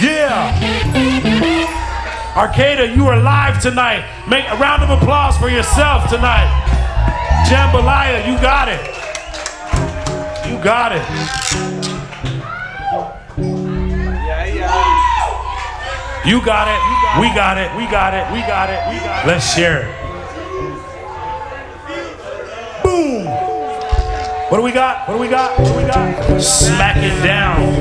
Yeah. Arcata, you are live tonight. Make a round of applause for yourself tonight. Jambalaya, you got it. You got it. You got it. We got it. We got it. We got it. We got it. Let's share it. Boom. What do we got? What do we got? What do we got? Smack it down.